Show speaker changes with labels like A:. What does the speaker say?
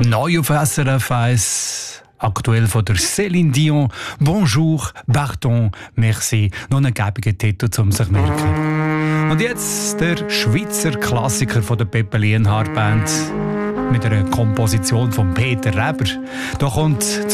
A: Neu auf SRF 1, aktuell von der Céline Dion. Bonjour, pardon, merci. Noch einen gäbigen Titel, um sich zu merken. Und jetzt der Schweizer Klassiker von der Peppe Lienhardt Band mit einer Komposition von Peter Reber. Da kommt